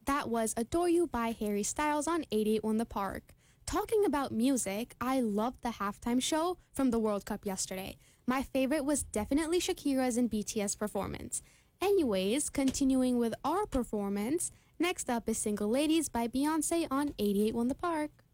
That was Adore You by Harry Styles on 88 The Park. Talking about music, I loved the halftime show from the World Cup yesterday. My favorite was definitely Shakira's and BTS performance. Anyways, continuing with our performance, next up is Single Ladies by Beyonce on 88 The Park.